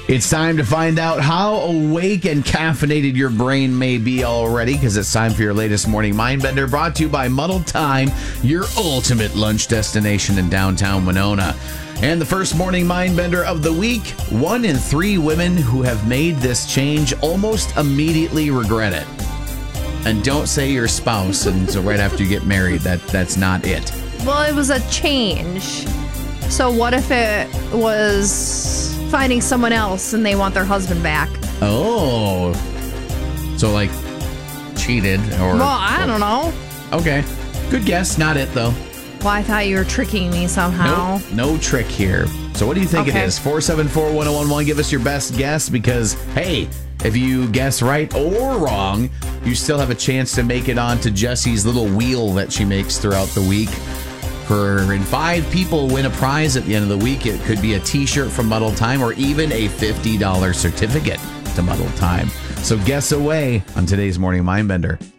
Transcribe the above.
It's time to find out how awake and caffeinated your brain may be already, because it's time for your latest morning Mindbender, brought to you by Muddled Time, your ultimate lunch destination in downtown Winona. And the first morning Mindbender of the week, 1 in 3 women who have made this change almost immediately regret it. And don't say your spouse, and so right after you get married, that's not it. Well, it was a change. So what if it was finding someone else and they want their husband back? Oh. So, like, cheated or... Well, I don't know. Okay. Good guess. Not it, though. Well, I thought you were tricking me somehow. Nope. No trick here. So what do you think it is? 474-1011. Give us your best guess because, hey, if you guess right or wrong, you still have a chance to make it onto Jessie's little wheel that she makes throughout the week. And 5 people win a prize at the end of the week. It could be a t-shirt from Muddled Time or even a $50 certificate to Muddled Time. So guess away on today's Morning Mindbender.